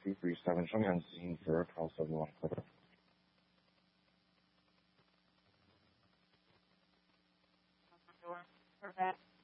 337 双面镜 for cross of 1 quarter. For that.